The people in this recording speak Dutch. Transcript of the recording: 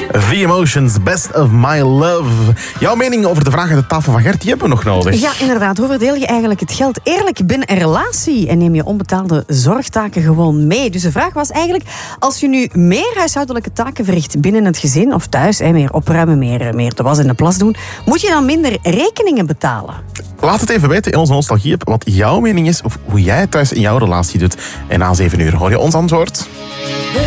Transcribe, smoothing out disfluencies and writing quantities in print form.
The Emotions, Best of My Love. Jouw mening over de vraag aan de tafel van Gert, die hebben we nog nodig. Ja, inderdaad. Hoe verdeel je eigenlijk het geld eerlijk binnen een relatie? En neem je onbetaalde zorgtaken gewoon mee? Dus de vraag was eigenlijk, als je nu meer huishoudelijke taken verricht binnen het gezin of thuis, meer opruimen, meer de was en de plas doen, moet je dan minder rekeningen betalen? Laat het even weten in onze nostalgie-app wat jouw mening is of hoe jij het thuis in jouw relatie doet. En na 7 uur hoor je ons antwoord.